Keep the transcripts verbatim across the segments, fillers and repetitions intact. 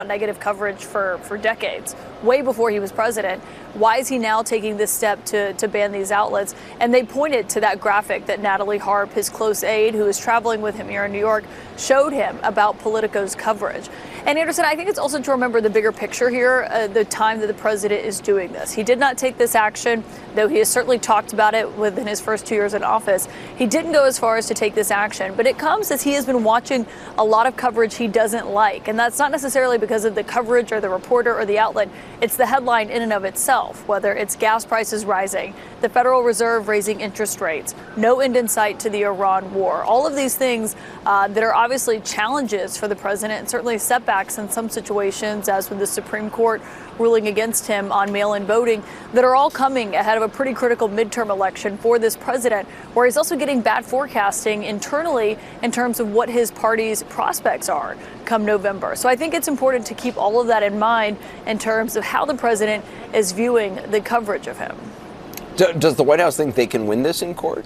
negative coverage for, for decades, way before he was president. Why is he now taking this step to, to ban these outlets? And they pointed to that graphic that Natalie Harp, his close aide, who is traveling with him here in New York, showed him about Politico's coverage. And Anderson, I think it's also to remember the bigger picture here, uh, the time that the president is doing this. He did not take this action, though he has certainly talked about it within his first two years in office. He didn't go as far as to take this action, but it comes as he has been watching a lot of coverage he doesn't like. And that's not necessarily because of the coverage or the reporter or the outlet. It's the headline in and of itself, whether it's gas prices rising, the Federal Reserve raising interest rates, no end in sight to the Iran war. All of these things uh, that are obviously challenges for the president and certainly setbacks in some situations, as with the Supreme Court ruling against him on mail-in voting, that are all coming ahead of a pretty critical midterm election for this president, where he's also getting bad forecasting internally in terms of what his party's prospects are come November. So I think it's important to keep all of that in mind in terms of how the president is viewing the coverage of him. Does the White House think they can win this in court?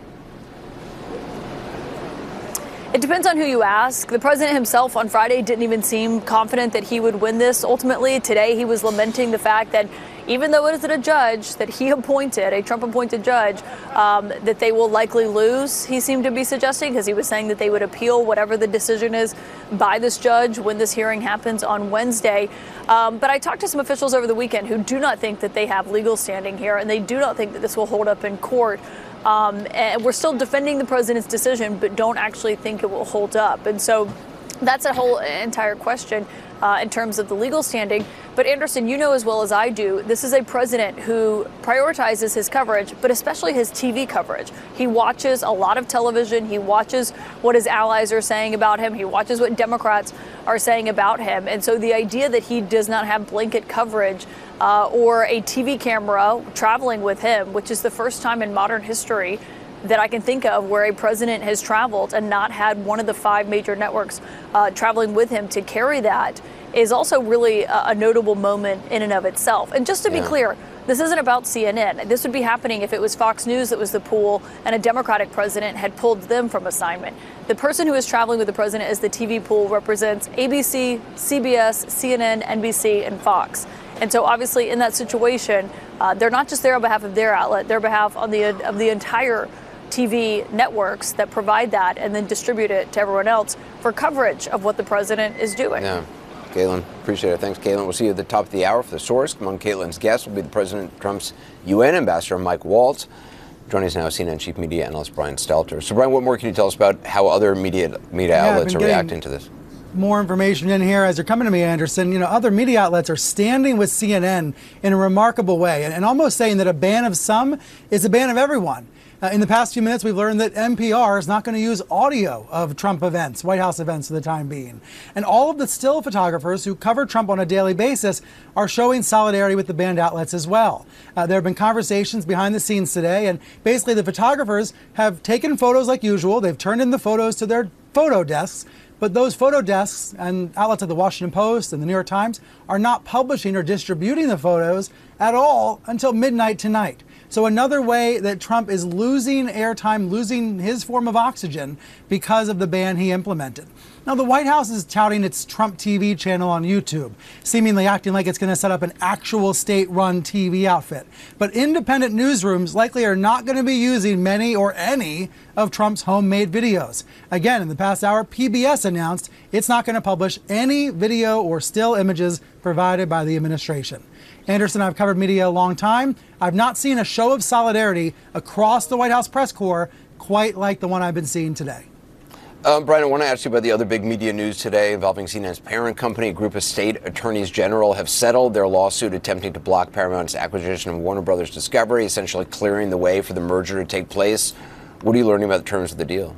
It depends on who you ask. The president himself on Friday didn't even seem confident that he would win this. Ultimately, today he was lamenting the fact that even though it is a judge that he appointed, a Trump-appointed judge, um, that they will likely lose, he seemed to be suggesting, because he was saying that they would appeal whatever the decision is by this judge when this hearing happens on Wednesday. Um, but I talked to some officials over the weekend who do not think that they have legal standing here, and they do not think that this will hold up in court. Um, and we're still defending the president's decision, but don't actually think it will hold up. And so that's a whole entire question uh, in terms of the legal standing. But Anderson, you know as well as I do, this is a president who prioritizes his coverage, but especially his T V coverage. He watches a lot of television. He watches what his allies are saying about him. He watches what Democrats are saying about him. And so the idea that he does not have blanket coverage uh, or a T V camera traveling with him, which is the first time in modern history that I can think of where a president has traveled and not had one of the five major networks uh, traveling with him to carry that, is also really a, a notable moment in and of itself. And just to be yeah. clear, this isn't about C N N. This would be happening if it was Fox News that was the pool and a Democratic president had pulled them from assignment. The person who is traveling with the president as the T V pool represents A B C, C B S, C N N, N B C, and Fox. And so obviously in that situation, uh, they're not just there on behalf of their outlet, they're on behalf on the, of the entire T V networks that provide that and then distribute it to everyone else for coverage of what the president is doing. Yeah. Caitlin, appreciate it. Thanks, Caitlin. We'll see you at the top of the hour for The Source. Among Caitlin's guests will be the President Trump's U N ambassador, Mike Waltz. Joining us now is C N N chief media analyst Brian Stelter. So, Brian, what more can you tell us about how other media media yeah, outlets are reacting to this? More information in here as you're coming to me, Anderson. You know, other media outlets are standing with C N N in a remarkable way and, and almost saying that a ban of some is a ban of everyone. Uh, in the past few minutes, we've learned that N P R is not going to use audio of Trump events, White House events for the time being. And all of the still photographers who cover Trump on a daily basis are showing solidarity with the banned outlets as well. Uh, there have been conversations behind the scenes today, and basically the photographers have taken photos like usual. They've turned in the photos to their photo desks. But those photo desks and outlets like the Washington Post and the New York Times are not publishing or distributing the photos at all until midnight tonight. So another way that Trump is losing airtime, losing his form of oxygen because of the ban he implemented. Now, the White House is touting its Trump T V channel on YouTube, seemingly acting like it's going to set up an actual state-run T V outfit. But independent newsrooms likely are not going to be using many or any of Trump's homemade videos. Again, in the past hour, P B S announced it's not going to publish any video or still images provided by the administration. Anderson, I've covered media a long time. I've not seen a show of solidarity across the White House press corps quite like the one I've been seeing today. Um, Brian, I want to ask you about the other big media news today involving C N N's parent company. A group of state attorneys general have settled their lawsuit attempting to block Paramount's acquisition of Warner Brothers Discovery, essentially clearing the way for the merger to take place. What are you learning about the terms of the deal?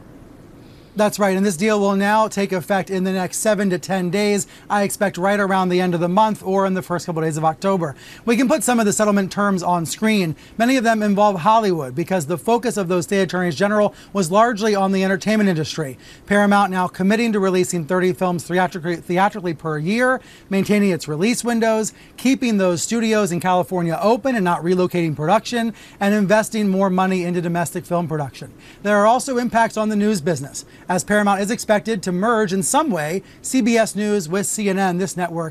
That's right, and this deal will now take effect in the next seven to ten days. I expect right around the end of the month or in the first couple of days of October. We can put some of the settlement terms on screen. Many of them involve Hollywood because the focus of those state attorneys general was largely on the entertainment industry. Paramount now committing to releasing thirty films theatrically, theatrically per year, maintaining its release windows, keeping those studios in California open and not relocating production, and investing more money into domestic film production. There are also impacts on the news business. as Paramount is expected to merge in some way C B S News with C N N, this network.